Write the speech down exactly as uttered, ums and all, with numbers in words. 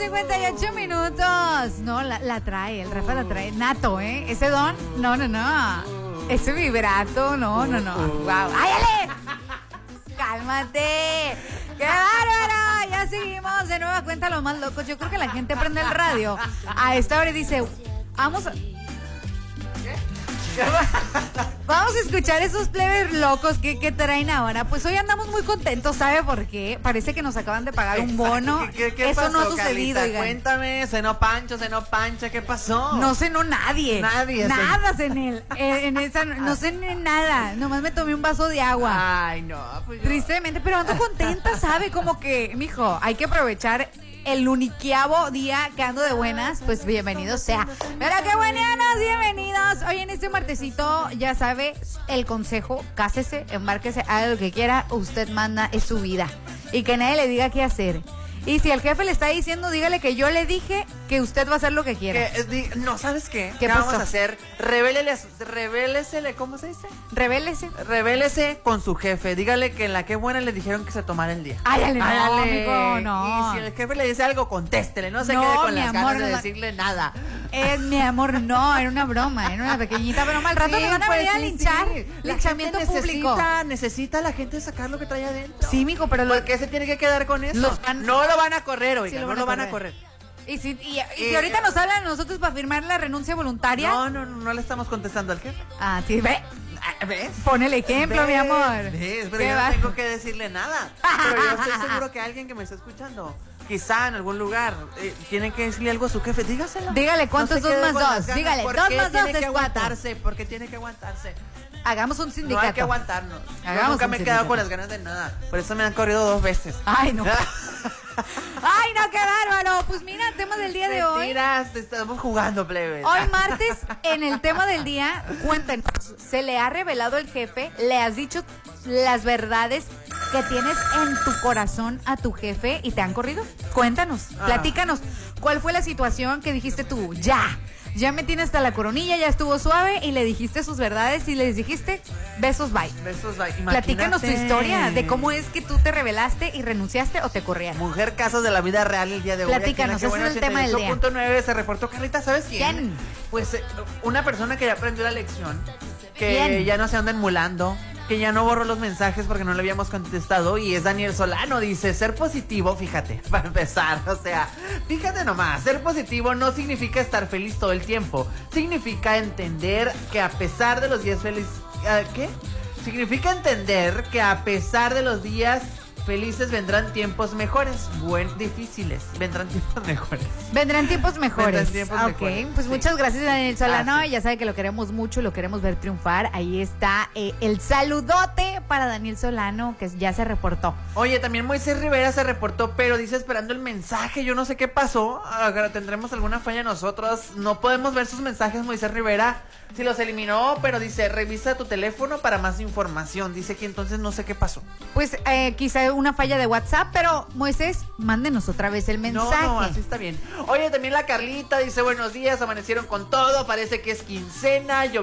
cincuenta y ocho minutos. No, la, la trae, el Rafa la trae. Nato, ¿eh? Ese don, no, no, no. Ese vibrato, no, no, no. Wow. ¡Ay, Ale! ¡Cálmate! ¡Qué bárbaro! Ya seguimos de nueva cuenta los más locos. Yo creo que la gente prende el radio a esta hora y dice, vamos a... Vamos a escuchar esos plebes locos que, que traen ahora. Pues hoy andamos muy contentos, ¿sabe por qué? Parece que nos acaban de pagar un bono. ¿Qué, qué, qué Eso pasó, no ha sucedido, Carlita? Cuéntame, cenó Pancho, cenó Pancha, ¿qué pasó? No cenó nadie. Nadie. Nada cené. Eh, en esa, no cené nada. Nomás me tomé un vaso de agua. Ay, no. Pues yo... Tristemente, pero ando contenta, ¿sabe? Como que, mijo, hay que aprovechar el uniquiavo día que ando de buenas, pues bienvenido sea. Pero qué buenas, bienvenidos. Hoy en este martesito, ya sabe, el consejo, cásese, embárquese, haga lo que quiera, usted manda, es su vida. Y que nadie le diga qué hacer. Y si el jefe le está diciendo, dígale que yo le dije que usted va a hacer lo que quiera. Que, di, no, ¿sabes qué? ¿Qué, ¿Qué pasó? vamos a hacer? Revélele, revélesele, ¿cómo se dice? Revélese. Revélese con su jefe. Dígale que en la que buena le dijeron que se tomara el día. Áyale, no, Áyale. amigo, no. Y si el jefe le dice algo, contéstele. No se No, quede con mi las amor, ganas de no, decirle nada. Eh, mi amor, no, era una broma, era una pequeñita broma. Al rato Sí, me van a pues, venir a sí, linchar. sí. La Linchamiento gente público. Necesita, necesita la gente sacar lo que trae adentro. Sí, mijo, pero lo, ¿Por qué se tiene que quedar con eso? Los van- no lo van a correr, oiga, Sí, lo no van a lo van a correr. correr. Y si, y, y si Eh, ahorita nos hablan a nosotros para firmar la renuncia voluntaria. No, no, no, no le estamos contestando al jefe. Ah, sí, ve. ¿Ves? Pon el ejemplo, ¿Ves? mi amor. ¿Ves? Pero ¿Qué yo va? no tengo que decirle nada. Pero yo estoy seguro que alguien que me está escuchando, quizá en algún lugar, eh, tiene que decirle algo a su jefe. Dígaselo. Dígale, ¿cuánto es se dos quede más con las dos? ganas. Dígale, ¿Por dos qué más dos tiene es que cuatro? aguantarse? Porque tiene que aguantarse. Hagamos un No sindicato. hay que aguantarnos. Yo Hagamos nunca un me he quedado sindicato. con las ganas de nada. Por eso me han corrido dos veces. Ay, no. Ay, no, qué bárbaro. Pues mira, tema del día de hoy. Mentiras, te estamos jugando, plebes. Hoy martes, en el tema del día, cuéntenos, ¿se le ha revelado el jefe? ¿Le has dicho las verdades que tienes en tu corazón a tu jefe y te han corrido? Cuéntanos, Ah. platícanos. ¿Cuál fue la situación que dijiste tú? Ya, ya me tiene hasta la coronilla, ya estuvo suave y le dijiste sus verdades y les dijiste besos, bye. Besos, bye. Platícanos tu Imagínate. historia de cómo es que tú te revelaste y renunciaste o te corrieron. Mujer, casos de la vida real el día de hoy. Platícanos, Aquí en la ese es el tema del día. ochenta y ocho punto nueve se reportó, Carlita, ¿sabes quién? ¿Quién? Pues eh, una persona que ya aprendió la lección, que ¿Quién? ya no se anda emulando, que ya no borró los mensajes porque no le habíamos contestado, y es Daniel Solano. Dice, ser positivo, fíjate, para empezar, o sea, fíjate nomás, ser positivo no significa estar feliz todo el tiempo, significa entender que a pesar de los días felices, ¿qué? Significa entender que a pesar de los días felices vendrán tiempos mejores, buen, difíciles, vendrán tiempos mejores. Vendrán tiempos mejores. Vendrán tiempos ok, mejores, pues sí. muchas gracias, Daniel Solano. Ah, sí. Ya sabe que lo queremos mucho, lo queremos ver triunfar. Ahí está eh, el saludote para Daniel Solano, que ya se reportó. Oye, también Moisés Rivera se reportó, pero dice esperando el mensaje. Yo no sé qué pasó. Ahora tendremos alguna falla nosotros. No podemos ver sus mensajes, Moisés Rivera. Si los eliminó, pero dice, revisa tu teléfono para más información. Dice que entonces no sé qué pasó. Pues eh, quizá una falla de WhatsApp, pero Moisés, mándenos otra vez el mensaje. No, no, así está bien. Oye, también la Carlita dice, buenos días, amanecieron con todo. Parece que es quincena. Yo